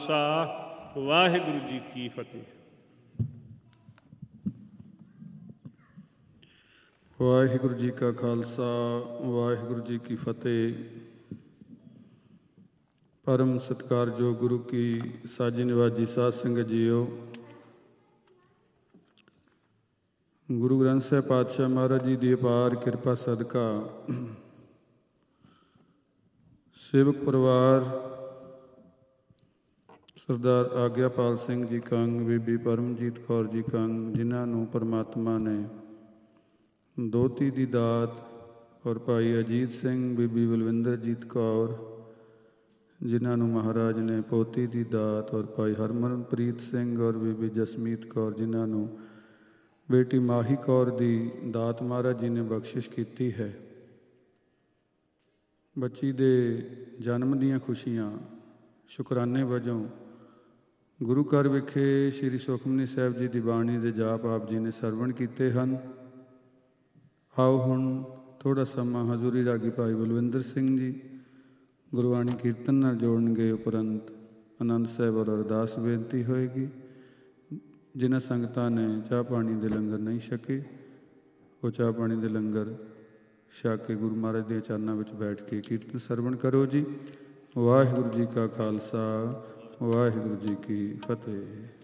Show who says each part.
Speaker 1: ਵਾਹਿਗੁਰੂ ਜੀ ਕੀ ਫਤਿਹ।
Speaker 2: ਵਾਹਿਗੁਰੂ ਜੀ ਕਾ ਖਾਲਸਾ ਵਾਹਿਗੁਰੂ ਜੀ ਕੀ ਫਤਿਹ। ਪਰਮ ਸਤਿਕਾਰਯੋਗ ਗੁਰੂ ਕੀ ਸਾਜੀ ਨਿਵਾਜੀ ਸਾਧ ਸੰਗਤ ਜੀਓ, ਗੁਰੂ ਗ੍ਰੰਥ ਸਾਹਿਬ ਪਾਤਸ਼ਾਹ ਮਹਾਰਾਜ ਜੀ ਦੀ ਅਪਾਰ ਕਿਰਪਾ ਸਦਕਾ ਸੇਵਕ ਪਰਿਵਾਰ ਸਰਦਾਰ ਆਗਿਆਪਾਲ ਸਿੰਘ ਜੀ ਕੰਗ, ਬੀਬੀ ਪਰਮਜੀਤ ਕੌਰ ਜੀ ਕੰਗ, ਜਿਨ੍ਹਾਂ ਨੂੰ ਪਰਮਾਤਮਾ ਨੇ ਦੋਹਤੀ ਦੀ ਦਾਤ, ਔਰ ਭਾਈ ਅਜੀਤ ਸਿੰਘ, ਬੀਬੀ ਬਲਵਿੰਦਰਜੀਤ ਕੌਰ, ਜਿਨ੍ਹਾਂ ਨੂੰ ਮਹਾਰਾਜ ਨੇ ਪੋਤੀ ਦੀ ਦਾਤ, ਔਰ ਭਾਈ ਹਰਮਨਪ੍ਰੀਤ ਸਿੰਘ ਔਰ ਬੀਬੀ ਜਸਮੀਤ ਕੌਰ, ਜਿਨ੍ਹਾਂ ਨੂੰ ਬੇਟੀ ਮਾਹੀ ਕੌਰ ਦੀ ਦਾਤ ਮਹਾਰਾਜ ਜੀ ਨੇ ਬਖਸ਼ਿਸ਼ ਕੀਤੀ ਹੈ। ਬੱਚੀ ਦੇ ਜਨਮ ਦੀਆਂ ਖੁਸ਼ੀਆਂ ਸ਼ੁਕਰਾਨੇ ਵਜੋਂ ਗੁਰੂ ਘਰ ਵਿਖੇ ਸ਼੍ਰੀ ਸੁਖਮਨੀ ਸਾਹਿਬ ਜੀ ਦੀ ਬਾਣੀ ਦੇ ਜਾਪ ਆਪ ਜੀ ਨੇ ਸਰਵਣ ਕੀਤੇ ਹਨ। ਆਓ ਹੁਣ ਥੋੜ੍ਹਾ ਸਮਾਂ ਹਜ਼ੂਰੀ ਰਾਗੀ ਭਾਈ ਬਲਵਿੰਦਰ ਸਿੰਘ ਜੀ ਗੁਰਬਾਣੀ ਕੀਰਤਨ ਨਾਲ ਜੋੜਨਗੇ। ਉਪਰੰਤ ਆਨੰਦ ਸਾਹਿਬ ਔਰ ਅਰਦਾਸ ਬੇਨਤੀ ਹੋਏਗੀ। ਜਿਨ੍ਹਾਂ ਸੰਗਤਾਂ ਨੇ ਚਾਹ ਪਾਣੀ ਦੇ ਲੰਗਰ ਨਹੀਂ ਛਕੇ, ਉਹ ਚਾਹ ਪਾਣੀ ਦੇ ਲੰਗਰ ਛਕ ਕੇ ਗੁਰੂ ਮਹਾਰਾਜ ਦੇ ਚਰਨਾਂ ਵਿੱਚ ਬੈਠ ਕੇ ਕੀਰਤਨ ਸਰਵਣ ਕਰੋ ਜੀ। ਵਾਹਿਗੁਰੂ ਜੀ ਕਾ ਖਾਲਸਾ ਵਾਹਿਗੁਰੂ ਜੀ ਕੀ ਫਤਿਹ।